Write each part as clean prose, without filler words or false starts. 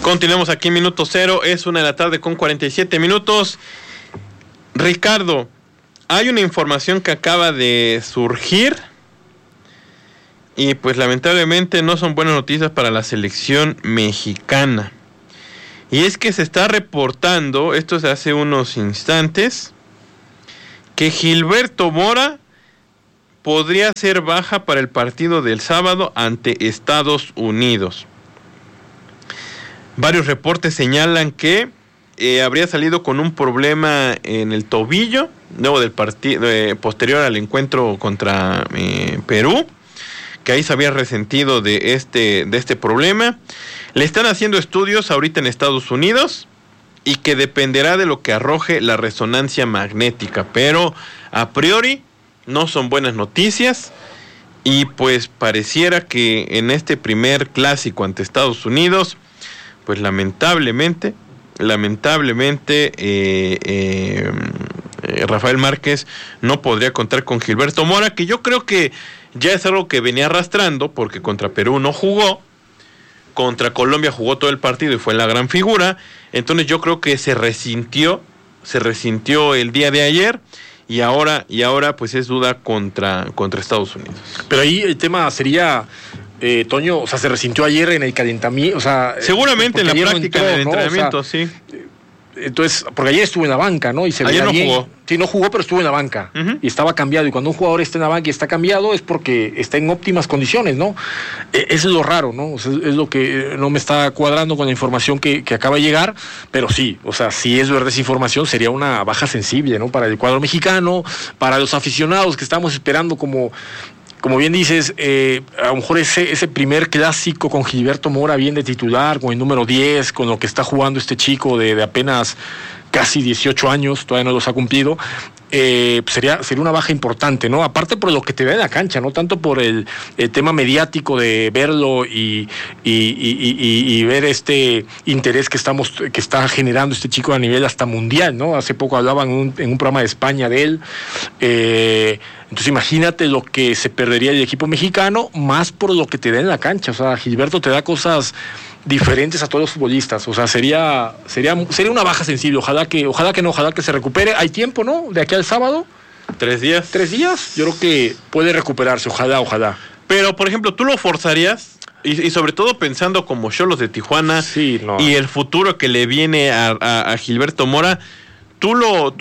Continuamos aquí en Minuto Cero, es 1:47 p.m. Ricardo, hay una información que acaba de surgir y pues lamentablemente no son buenas noticias para la selección mexicana. Y es que se está reportando, esto es hace unos instantes, que Gilberto Mora podría ser baja para el partido del sábado ante Estados Unidos. Varios reportes señalan que habría salido con un problema en el tobillo, luego del partido posterior al encuentro contra Perú, que ahí se había resentido de este problema. Le están haciendo estudios ahorita en Estados Unidos y que dependerá de lo que arroje la resonancia magnética, pero a priori no son buenas noticias y pues pareciera que en este primer clásico ante Estados Unidos, pues lamentablemente Rafael Márquez no podría contar con Gilberto Mora, que yo creo que ya es algo que venía arrastrando, porque contra Perú no jugó, contra Colombia jugó todo el partido y fue la gran figura. Entonces yo creo que se resintió el día de ayer y ahora pues es duda contra Estados Unidos. Pero ahí el tema sería, Toño, o sea, se resintió ayer en el calentamiento, o sea, seguramente en la práctica del entrenamiento, o sea, sí. Entonces, porque ayer estuvo en la banca, ¿no? Y se ayer no bien. jugó. Sí, no jugó, pero estuvo en la banca. Uh-huh. Y estaba cambiado. Y cuando un jugador está en la banca y está cambiado es porque está en óptimas condiciones, ¿no? Eso es lo raro, ¿no? O sea, es lo que no me está cuadrando con la información que acaba de llegar. Pero sí, o sea, si es verdad esa información, sería una baja sensible, ¿no? Para el cuadro mexicano, para los aficionados que estamos esperando como bien dices, a lo mejor ese primer clásico con Gilberto Mora bien de titular, con el número 10, con lo que está jugando este chico de apenas casi 18 años, todavía no los ha cumplido, sería una baja importante, ¿no? Aparte por lo que te da en la cancha, no tanto por el tema mediático de verlo y ver este interés que está generando este chico a nivel hasta mundial, ¿no? Hace poco hablaban en un programa de España de él. Entonces imagínate lo que se perdería el equipo mexicano, más por lo que te da en la cancha. O sea, Gilberto te da cosas diferentes a todos los futbolistas. O sea, sería una baja sensible. Ojalá que se recupere. Hay tiempo, ¿no? De aquí al sábado. 3 días. 3 días. Yo creo que puede recuperarse. Ojalá. Pero, por ejemplo, ¿tú lo forzarías? Y sobre todo pensando como Xolos de Tijuana, sí, no. Y el futuro que le viene a Gilberto Mora. ¿Tú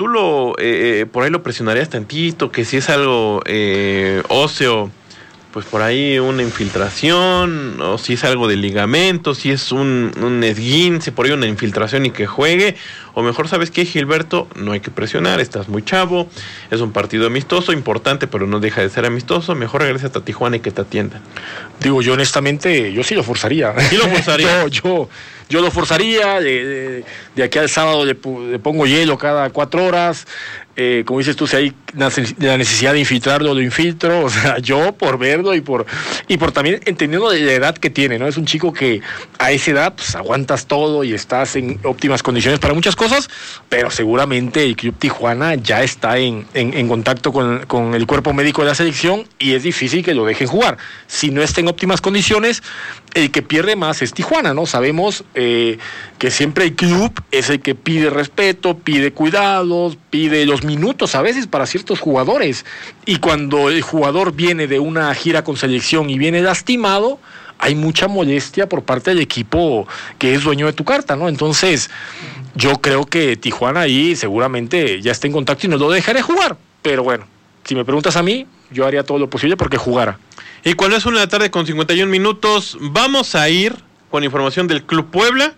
por ahí lo presionarías tantito? Que si es algo óseo, pues por ahí una infiltración, o si es algo de ligamento, si es un esguince, por ahí una infiltración y que juegue, o mejor, ¿sabes qué, Gilberto? No hay que presionar, estás muy chavo, es un partido amistoso, importante, pero no deja de ser amistoso, mejor regresa a Tijuana y que te atiendan. Digo, yo honestamente, yo sí lo forzaría. ¿Sí lo forzaría? Yo lo forzaría, de aquí al sábado le pongo hielo cada 4 horas, como dices tú, si hay la necesidad de infiltrarlo, lo infiltro, o sea, yo por verlo y por también entendiendo la edad que tiene, ¿no? Es un chico que a esa edad pues aguantas todo y estás en óptimas condiciones para muchas cosas, pero seguramente el Club Tijuana ya está en contacto con el cuerpo médico de la selección y es difícil que lo dejen jugar. Si no está en óptimas condiciones, el que pierde más es Tijuana, ¿no? Sabemos que siempre el club es el que pide respeto, pide cuidados, pide los minutos a veces para ciertos jugadores, y cuando el jugador viene de una gira con selección y viene lastimado, hay mucha molestia por parte del equipo que es dueño de tu carta, ¿no? Entonces, yo creo que Tijuana ahí seguramente ya está en contacto y no lo dejaré jugar, pero bueno, si me preguntas a mí, yo haría todo lo posible porque jugara. Y cuando es 1:51 p.m, vamos a ir con información del Club Puebla,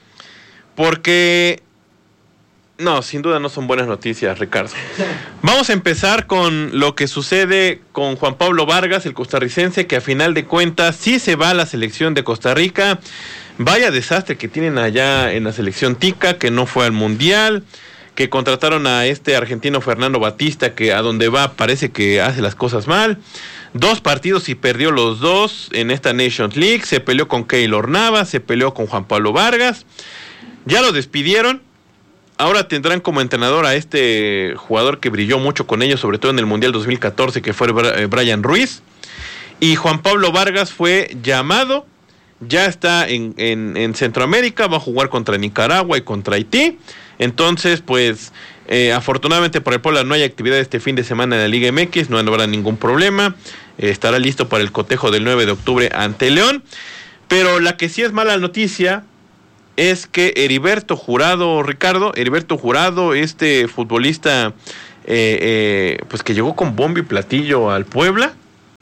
porque no, sin duda no son buenas noticias, Ricardo. Vamos a empezar con lo que sucede con Juan Pablo Vargas, el costarricense, que a final de cuentas sí se va a la selección de Costa Rica. Vaya desastre que tienen allá en la selección tica, que no fue al Mundial, que contrataron a este argentino Fernando Batista, que a donde va parece que hace las cosas mal. 2 partidos y perdió los 2 en esta Nations League. Se peleó con Keylor Navas, se peleó con Juan Pablo Vargas. Ya lo despidieron. Ahora tendrán como entrenador a este jugador que brilló mucho con ellos, sobre todo en el Mundial 2014, que fue Brian Ruiz. Y Juan Pablo Vargas fue llamado ya está en Centroamérica, va a jugar contra Nicaragua y contra Haití. Entonces, pues, afortunadamente para el Puebla no hay actividad este fin de semana en la Liga MX, no habrá ningún problema. Estará listo para el cotejo del 9 de octubre ante León. Pero la que sí es mala noticia es que Heriberto Jurado, Ricardo, este futbolista pues que llegó con bombo y platillo al Puebla,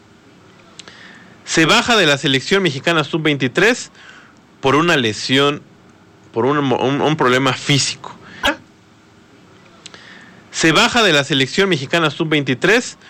se baja de la selección mexicana sub-23 por una lesión, por un problema físico. Se baja de la selección mexicana sub-23